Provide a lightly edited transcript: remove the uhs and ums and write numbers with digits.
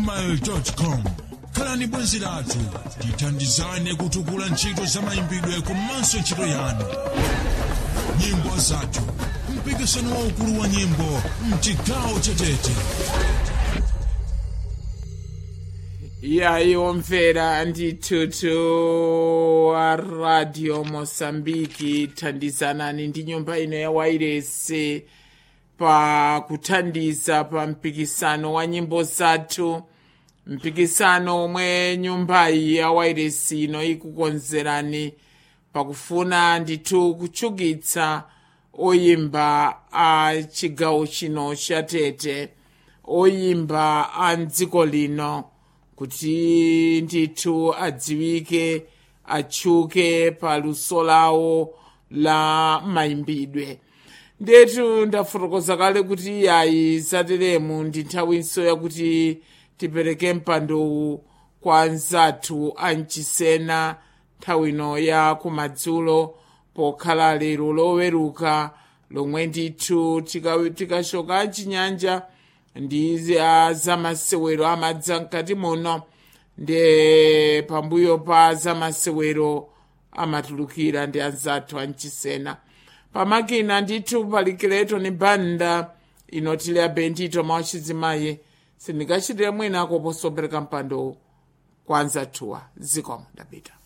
gmail.com. Khalani bwenzi lathu tithandizane kutukula ntchito za mayimbidwe komanso ntchito yanu. Nyimbo zathu, mpikisano waukulu wa nyimbo mchigawo cha Tete. Omvera ndithu wa Radio Mosambiki, thandizanani ndi nyumba ino ya wairesi pa kuthandiza pa mpikisano wa nyimbo zathu, mpikisano omwe nyumbayi ya wairesi ino ikukonzerani pakufuna ndithu kutchukitsa oyimba a chigawo chino cha Tete, oyimba a mdziko lino, kuti ndithu adziwike, atchuke pa luso lawo la mayimbidwe. Ndetu ndafotokoza kale kuti yayi zateremu ndi nthawinso yakuti tipereke mpandowu kwa anzathu amchisena nthawino ya kumadzulo, pokhala lero loweruka lomwe ndithu tikachoka chinyanja ndi zamasewero amadza mkati muno, ndi pambuyo pa zamasewero amatulukira ndi anzathu amchisena. Pamakina ndithu palikileto ni banda inotile abendito mawachizimaye, sindikachitire mwina koposo pereka mpando kwa anzathuwa. Zikomo ndapita.